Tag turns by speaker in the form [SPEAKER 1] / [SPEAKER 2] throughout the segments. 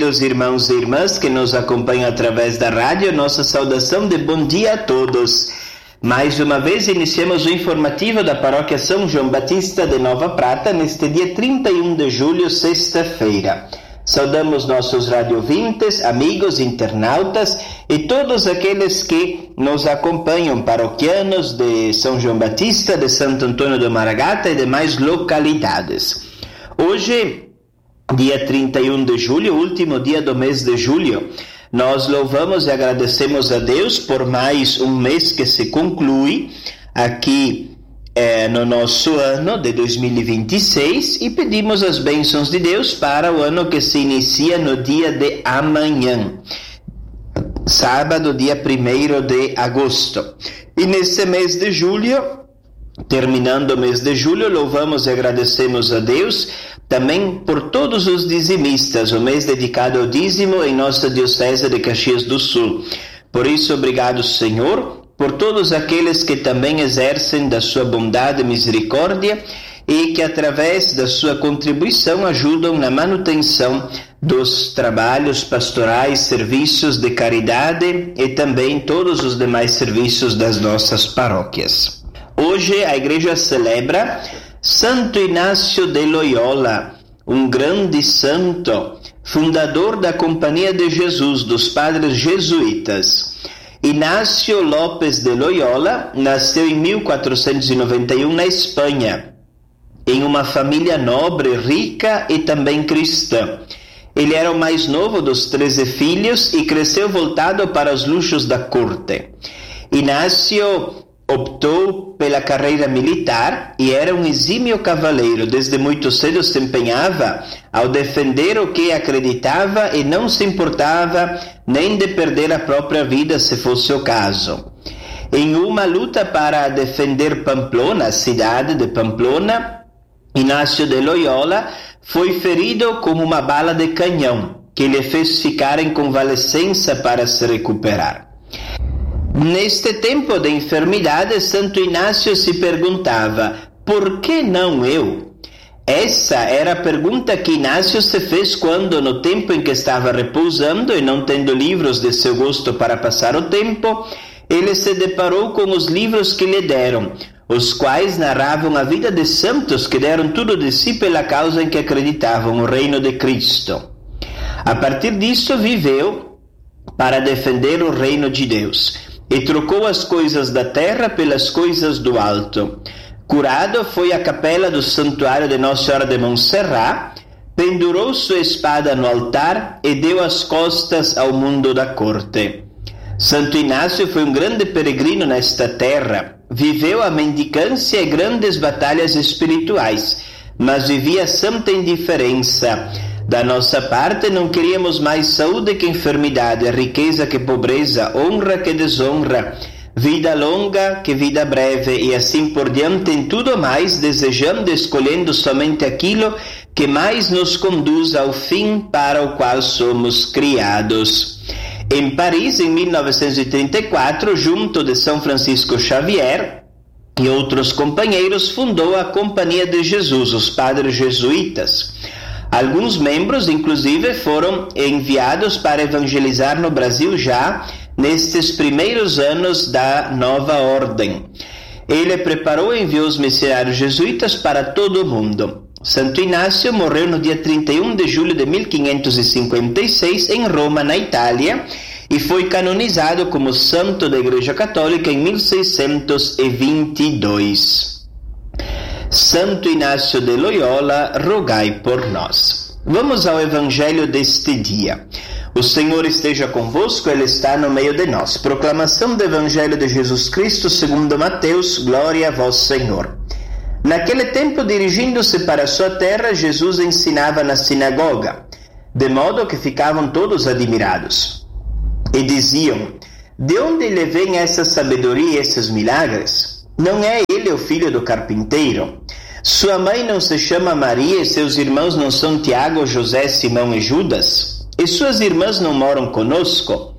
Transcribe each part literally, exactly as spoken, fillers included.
[SPEAKER 1] queridos irmãos e irmãs que nos acompanham através da rádio, nossa saudação de bom dia a todos. Mais uma vez iniciamos o informativo da Paróquia São João Batista de Nova Prata neste dia trinta e um de julho, sexta-feira. Saudamos nossos radiovintes, amigos, internautas e todos aqueles que nos acompanham, paroquianos de São João Batista, de Santo Antônio do Maragata e demais localidades. Hoje, dia trinta e um de julho, último dia do mês de julho, nós louvamos e agradecemos a Deus por mais um mês que se conclui aqui É, no nosso ano de dois mil e vinte e seis e pedimos as bênçãos de Deus para o ano que se inicia no dia de amanhã, sábado, dia primeiro de agosto. E nesse mês de julho, terminando o mês de julho, louvamos e agradecemos a Deus também por todos os dizimistas, o mês dedicado ao dízimo em nossa Diocese de Caxias do Sul. Por isso, obrigado, Senhor, por todos aqueles que também exercem da sua bondade e misericórdia e que através da sua contribuição ajudam na manutenção dos trabalhos pastorais, serviços de caridade e também todos os demais serviços das nossas paróquias. Hoje a igreja celebra Santo Inácio de Loyola, um grande santo, fundador da Companhia de Jesus, dos padres jesuítas. Inácio Lopes de Loyola nasceu em mil quatrocentos e noventa e um na Espanha, em uma família nobre, rica e também cristã. Ele era o mais novo dos treze filhos e cresceu voltado para os luxos da corte. Inácio optou pela carreira militar e era um exímio cavaleiro. Desde muito cedo se empenhava ao defender o que acreditava e não se importava nem de perder a própria vida, se fosse o caso. Em uma luta para defender Pamplona, a cidade de Pamplona, Inácio de Loyola foi ferido com uma bala de canhão, que lhe fez ficar em convalescença para se recuperar. Neste tempo de enfermidade, Santo Inácio se perguntava: por que não eu? Essa era a pergunta que Inácio se fez quando, no tempo em que estava repousando e não tendo livros de seu gosto para passar o tempo, ele se deparou com os livros que lhe deram, os quais narravam a vida de santos que deram tudo de si pela causa em que acreditavam, o reino de Cristo. A partir disso, viveu para defender o reino de Deus e trocou as coisas da terra pelas coisas do alto. Curado, foi à capela do santuário de Nossa Senhora de Montserrat, pendurou sua espada no altar e deu as costas ao mundo da corte. Santo Inácio foi um grande peregrino nesta terra, viveu a mendicância e grandes batalhas espirituais, mas vivia santa indiferença. Da nossa parte, não queríamos mais saúde que enfermidade, riqueza que pobreza, honra que desonra, vida longa que vida breve, e assim por diante em tudo mais, desejando e escolhendo somente aquilo que mais nos conduz ao fim para o qual somos criados. Em Paris, em mil novecentos e trinta e quatro, junto de São Francisco Xavier e outros companheiros, fundou a Companhia de Jesus, os padres jesuítas. Alguns membros, inclusive, foram enviados para evangelizar no Brasil já nestes primeiros anos da nova ordem. Ele preparou e enviou os missionários jesuítas para todo o mundo. Santo Inácio morreu no dia trinta e um de julho de mil quinhentos e cinquenta e seis em Roma, na Itália, e foi canonizado como santo da Igreja Católica em mil seiscentos e vinte e dois. Santo Inácio de Loyola, rogai por nós. Vamos ao Evangelho deste dia. O Senhor esteja convosco, Ele está no meio de nós. Proclamação do Evangelho de Jesus Cristo segundo Mateus, glória a vós, Senhor. Naquele tempo, dirigindo-se para a sua terra, Jesus ensinava na sinagoga, de modo que ficavam todos admirados. E diziam: de onde lhe vem essa sabedoria e esses milagres? Não é ele o filho do carpinteiro? Sua mãe não se chama Maria e seus irmãos não são Tiago, José, Simão e Judas? E suas irmãs não moram conosco?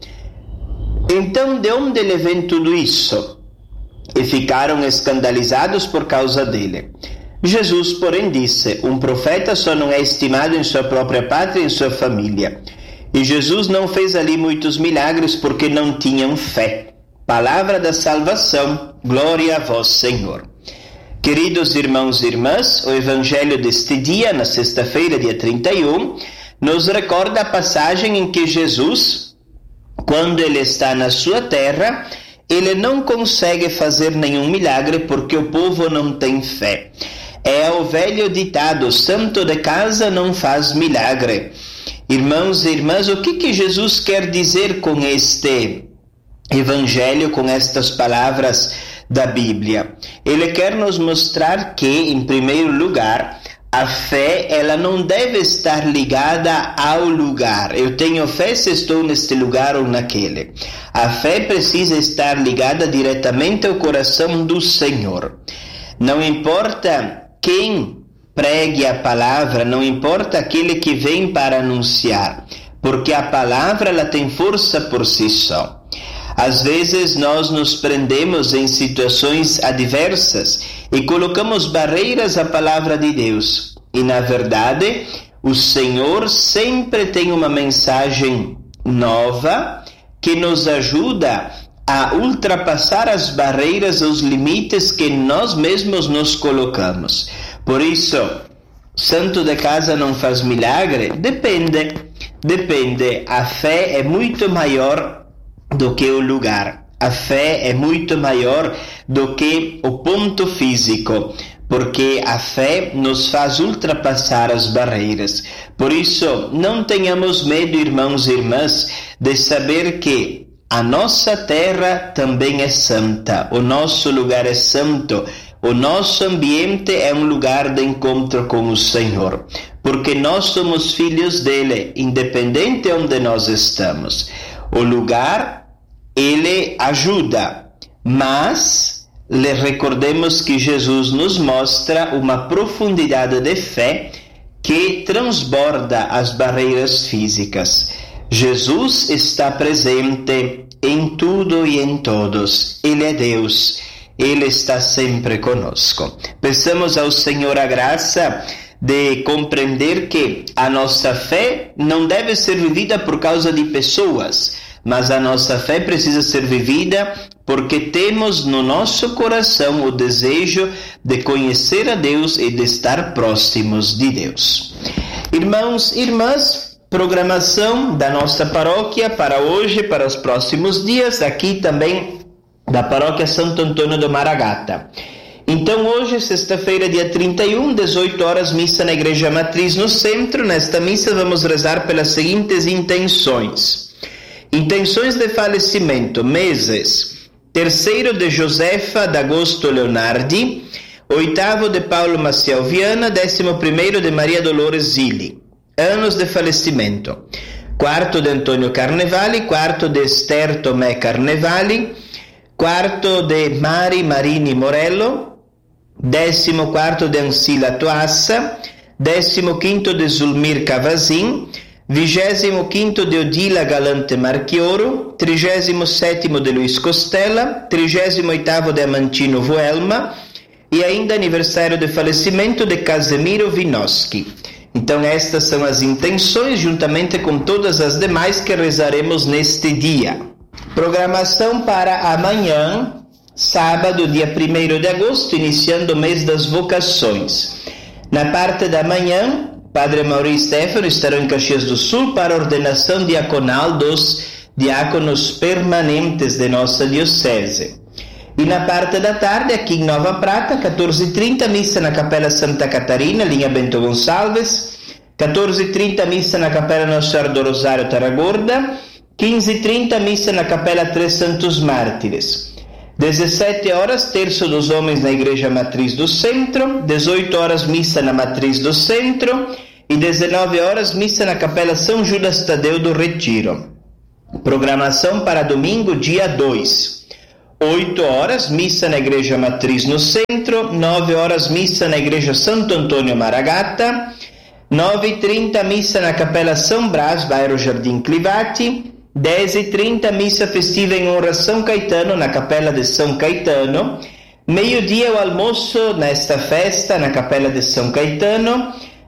[SPEAKER 1] Então, de onde lhe vem tudo isso? E ficaram escandalizados por causa dele. Jesus, porém, disse: um profeta só não é estimado em sua própria pátria e em sua família. E Jesus não fez ali muitos milagres porque não tinham fé. Palavra da salvação, glória a vós, Senhor. Queridos irmãos e irmãs, o Evangelho deste dia, na sexta-feira, dia trinta e um, nos recorda a passagem em que Jesus, quando ele está na sua terra, ele não consegue fazer nenhum milagre porque o povo não tem fé. É o velho ditado, santo de casa não faz milagre. Irmãos e irmãs, o que, que Jesus quer dizer com este Evangelho, com estas palavras da Bíblia? Ele quer nos mostrar que, em primeiro lugar, a fé ela não deve estar ligada ao lugar. Eu tenho fé se estou neste lugar ou naquele. A fé precisa estar ligada diretamente ao coração do Senhor. Não importa quem pregue a palavra, não importa aquele que vem para anunciar, porque a palavra ela tem força por si só. Às vezes nós nos prendemos em situações adversas e colocamos barreiras à palavra de Deus. E na verdade, o Senhor sempre tem uma mensagem nova que nos ajuda a ultrapassar as barreiras, os limites que nós mesmos nos colocamos. Por isso, santo de casa não faz milagre? Depende, depende. A fé é muito maior do que o lugar. A fé é muito maior do que o ponto físico, porque a fé nos faz ultrapassar as barreiras. Por isso, não tenhamos medo, irmãos e irmãs, de saber que a nossa terra também é santa, o nosso lugar é santo. O nosso ambiente é um lugar de encontro com o Senhor, porque nós somos filhos dele, independente de onde nós estamos. O lugar, ele ajuda, mas lhe recordemos que Jesus nos mostra uma profundidade de fé que transborda as barreiras físicas. Jesus está presente em tudo e em todos. Ele é Deus. Ele está sempre conosco. Peçamos ao Senhor a graça de compreender que a nossa fé não deve ser vivida por causa de pessoas, mas a nossa fé precisa ser vivida porque temos no nosso coração o desejo de conhecer a Deus e de estar próximos de Deus. Irmãos e irmãs, programação da nossa paróquia para hoje, para os próximos dias, aqui também da paróquia Santo Antônio do Maragata. Então hoje, sexta-feira, dia trinta e um, dezoito horas, missa na Igreja Matriz no centro. Nesta missa vamos rezar pelas seguintes intenções. Intenções de falecimento, meses: terceiro de Josefa D'Agosto Leonardi, oitavo de Paulo Maciel Viana, décimo primeiro de Maria Dolores Zilli. Anos de falecimento: quarto de Antônio Carnevali, quarto de Esther Tomé Carnevali, quarto de Mari Marini Morello, décimo quarto de Ancila Toassa, décimo quinto de Zulmir Cavazin, vigésimo quinto de Odila Galante Marchioro, trigésimo sétimo de Luiz Costela, trigésimo oitavo de Amantino Voelma e ainda aniversário de falecimento de Casemiro Vinoski. Então estas são as intenções, juntamente com todas as demais que rezaremos neste dia. Programação para amanhã, sábado, dia primeiro de agosto, iniciando o mês das vocações. Na parte da manhã, Padre Mauri e Stefano estarão em Caxias do Sul para a ordenação diaconal dos diáconos permanentes de nossa diocese. E na parte da tarde, aqui em Nova Prata, quatorze e trinta, missa na Capela Santa Catarina, linha Bento Gonçalves, quatorze e trinta, missa na Capela Nossa Senhora do Rosário, Tarragorda, quinze e trinta, missa na Capela Três Santos Mártires. dezessete horas, terço dos homens na Igreja Matriz do Centro, dezoito horas, missa na Matriz do Centro e dezenove horas, missa na Capela São Judas Tadeu do Retiro. Programação para domingo, dia dois. oito horas, missa na Igreja Matriz no Centro, nove horas, missa na Igreja Santo Antônio Maragata, nove e trinta, missa na Capela São Brás, bairro Jardim Clivati, dez e trinta, missa festiva em honra a São Caetano, na Capela de São Caetano. Meio-dia, o almoço nesta festa, na Capela de São Caetano.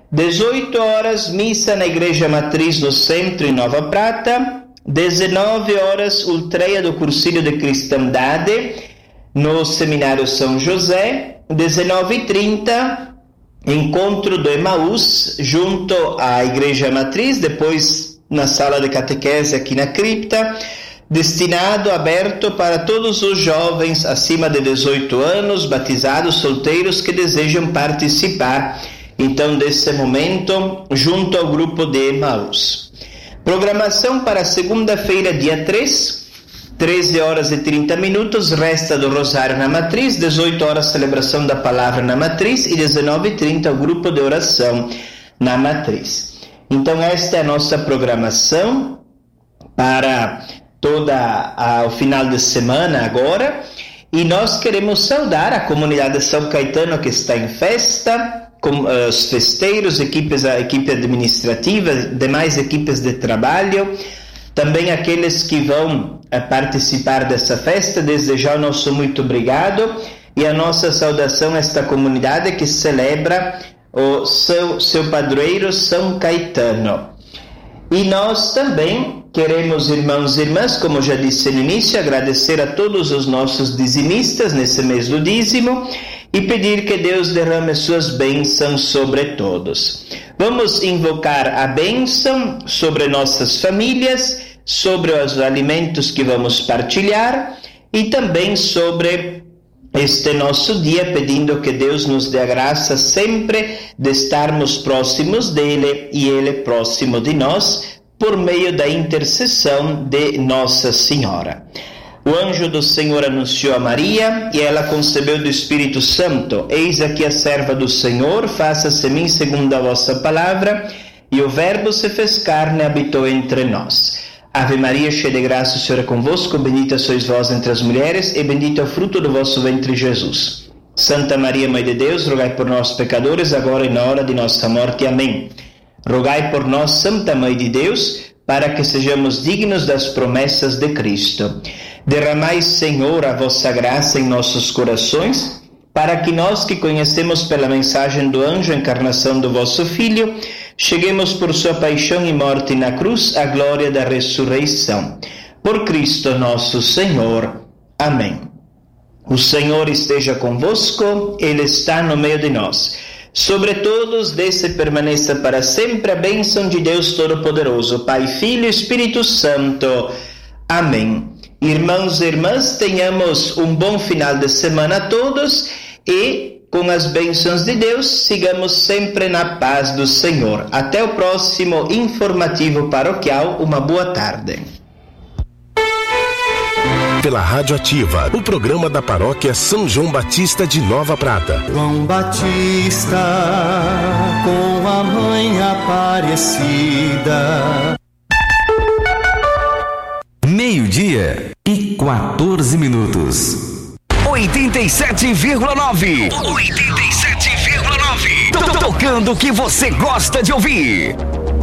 [SPEAKER 1] dezoito horas, missa na Igreja Matriz no Centro, em Nova Prata. dezenove horas, ultreia do Cursilho de Cristandade no Seminário São José. dezenove e trinta, encontro do Emaús junto à Igreja Matriz, depois na sala de catequese aqui na cripta, destinado, aberto para todos os jovens acima de dezoito anos, batizados, solteiros, que desejam participar, então, desse momento, junto ao grupo de Emaús. Programação para segunda-feira, dia três, treze horas e trinta minutos, resta do Rosário na Matriz, dezoito horas, celebração da Palavra na Matriz, e dezenove e trinta, o grupo de oração na Matriz. Então, esta é a nossa programação para toda a, o final de semana agora, e nós queremos saudar a comunidade de São Caetano, que está em festa, com uh, os festeiros, equipes, a equipe administrativa, demais equipes de trabalho, também aqueles que vão uh, participar dessa festa. Desde já o nosso muito obrigado e a nossa saudação a esta comunidade que celebra o seu, seu padroeiro São Caetano. E nós também queremos, irmãos e irmãs, como já disse no início, agradecer a todos os nossos dizimistas nesse mês do dízimo e pedir que Deus derrame suas bênçãos sobre todos. Vamos invocar a bênção sobre nossas famílias, sobre os alimentos que vamos partilhar e também sobre este nosso dia, pedindo que Deus nos dê a graça sempre de estarmos próximos dele e ele próximo de nós, por meio da intercessão de Nossa Senhora. O anjo do Senhor anunciou a Maria, e ela concebeu do Espírito Santo. Eis aqui a serva do Senhor, faça-se em mim segundo a vossa palavra. E o Verbo se fez carne e habitou entre nós. Ave Maria, cheia de graça, o Senhor é convosco, bendita sois vós entre as mulheres, e bendito é o fruto do vosso ventre, Jesus. Santa Maria, Mãe de Deus, rogai por nós, pecadores, agora e na hora de nossa morte. Amém. Rogai por nós, Santa Mãe de Deus, para que sejamos dignos das promessas de Cristo. Derramai, Senhor, a vossa graça em nossos corações, para que nós que conhecemos pela mensagem do anjo a encarnação do vosso Filho, cheguemos por sua paixão e morte na cruz à glória da ressurreição. Por Cristo nosso Senhor. Amém. O Senhor esteja convosco, Ele está no meio de nós. Sobre todos, desça e permaneça para sempre a bênção de Deus Todo-Poderoso, Pai, Filho e Espírito Santo. Amém. Irmãos e irmãs, tenhamos um bom final de semana a todos e, com as bênçãos de Deus, sigamos sempre na paz do Senhor. Até o próximo informativo paroquial. Uma boa tarde.
[SPEAKER 2] Pela Rádio Ativa, o programa da Paróquia São João Batista de Nova Prata.
[SPEAKER 3] João Batista, com a mãe Aparecida.
[SPEAKER 4] Meio-dia e quatorze minutos. oitenta e sete vírgula nove. oitenta e sete vírgula nove. Tocando o que você gosta de ouvir.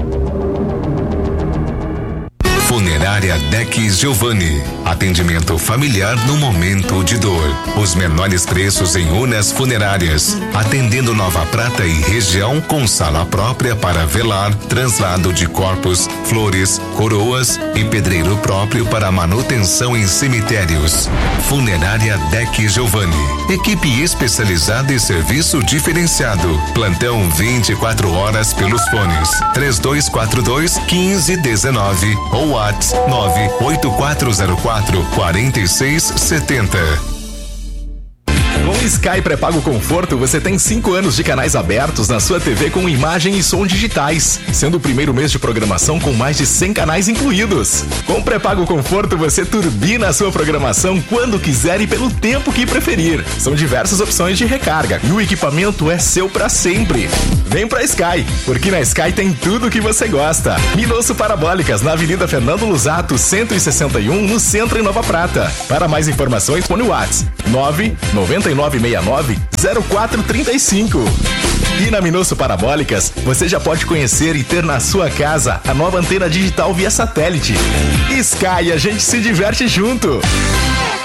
[SPEAKER 5] Funerária Deck Giovanni. Atendimento familiar no momento de dor. Os menores preços em urnas funerárias. Atendendo Nova Prata e região, com sala própria para velar, translado de corpos, flores, coroas e pedreiro próprio para manutenção em cemitérios. Funerária Deck Giovanni. Equipe especializada e serviço diferenciado. Plantão vinte e quatro horas pelos fones três dois quatro dois, um cinco um nove ou WhatsApp nove oito quatro zero quatro, quatro seis sete zero.
[SPEAKER 6] Com Sky Pré-Pago Conforto, você tem cinco anos de canais abertos na sua T V com imagem e som digitais, sendo o primeiro mês de programação com mais de cem canais incluídos. Com Pré-Pago Conforto, você turbina a sua programação quando quiser e pelo tempo que preferir. São diversas opções de recarga e o equipamento é seu para sempre. Vem pra Sky, porque na Sky tem tudo o que você gosta. Minosso Parabólicas, na Avenida Fernando Lusato, cento e sessenta e um, no centro em Nova Prata. Para mais informações, põe o WhatsApp nove nove nove seis nove zero quatro três cinco. E na Minosso Parabólicas, você já pode conhecer e ter na sua casa a nova antena digital via satélite. Sky, a gente se diverte junto.